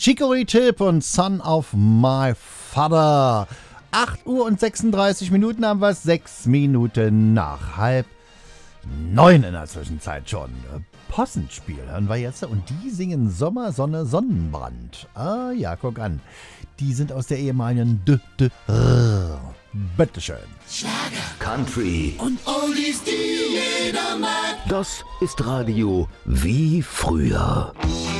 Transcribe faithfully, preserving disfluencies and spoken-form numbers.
Chicory Tip und Son of My Father. acht Uhr und sechsunddreißig Minuten haben wir es, sechs Minuten nach halb neun in der Zwischenzeit schon. Possenspiel hören wir jetzt und die singen Sommer, Sonne, Sonnenbrand. Ah ja, guck an. Die sind aus der ehemaligen D D R. Bitteschön. Schlager, Country und Oldies, die jeder mag. Das ist Radio wie früher.